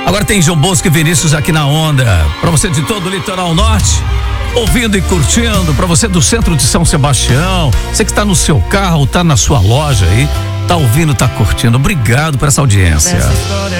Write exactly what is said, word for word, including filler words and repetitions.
Agora tem João Bosco e Vinícius aqui na onda. Pra você de todo o litoral norte, ouvindo e curtindo. Pra você do centro de São Sebastião, você que tá no seu carro, tá na sua loja aí, tá ouvindo, tá curtindo. Obrigado por essa audiência.